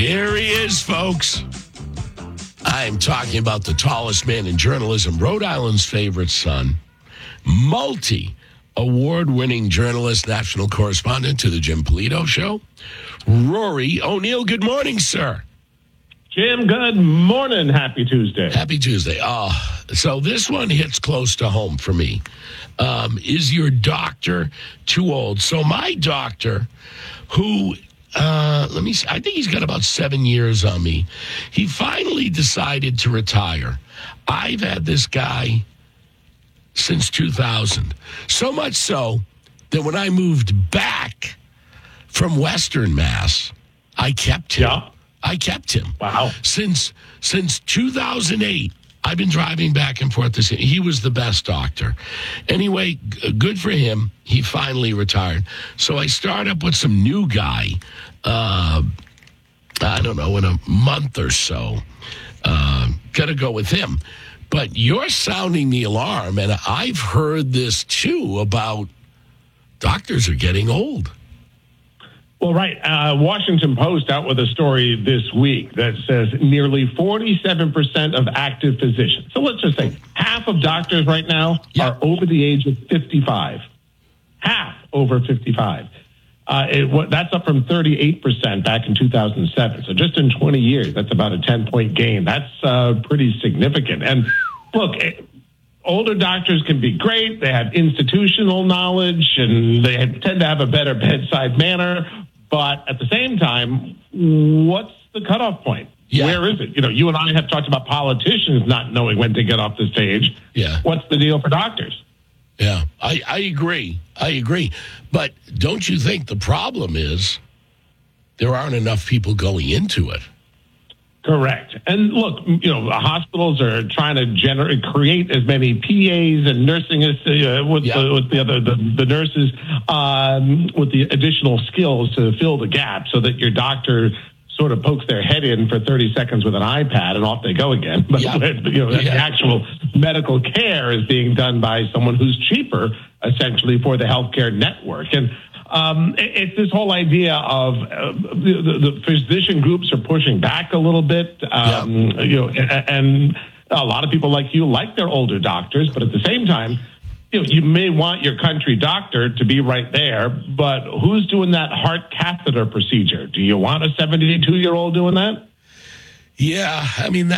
Here he is, folks. I'm talking about the tallest man in journalism, Rhode Island's favorite son, multi-award-winning journalist, national correspondent to the Jim Polito Show, Rory O'Neill. Good morning, sir. Jim, good morning. Happy Tuesday. Happy Tuesday. So this one hits close to home for me. Is your doctor too old? So my doctor, who... let me see. I think he's got about 7 years on me. He finally decided to retire. I've had this guy since 2000. So much so that when I moved back from Western Mass, I kept him. Yeah. I kept him. Wow. Since 2008, I've been driving back and forth to see. He was the best doctor. Anyway, good for him. He finally retired. So I start up with some new guy, I don't know, in a month or so. Got to go with him. But you're sounding the alarm, and I've heard this, too, about doctors are getting old. Well, right. Washington Post out with a story this week that says nearly 47% of active physicians. So let's just say half of doctors right now are over the age of 55. Half over 55. That's up from 38% back in 2007. So just in 20 years, that's about a 10-point gain. That's pretty significant. And look, older doctors can be great. They have institutional knowledge, and they tend to have a better bedside manner. But at the same time, what's the cutoff point? Yeah. Where is it? You and I have talked about politicians not knowing when to get off the stage. Yeah. What's the deal for doctors? Yeah, I agree. But don't you think the problem is there aren't enough people going into it? Correct. And look, hospitals are trying to create as many PAs and nursing with the nurses with the additional skills to fill the gap, so that your doctor sort of pokes their head in for 30 seconds with an iPad and off they go again. But the actual medical care is being done by someone who's cheaper, essentially, for the healthcare network. And it's this whole idea of the physician groups are pushing back a little bit, and a lot of people like you like their older doctors, but at the same time, you may want your country doctor to be right there, but who's doing that heart catheter procedure? Do you want a 72-year-old doing that? Yeah, I mean,